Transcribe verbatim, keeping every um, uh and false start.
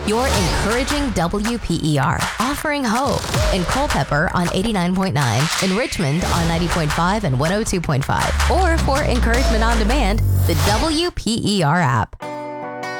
You're encouraging W P E R, offering hope in Culpeper on eighty-nine point nine, in Richmond on ninety point five and one oh two point five, or for encouragement on demand, the W P E R app.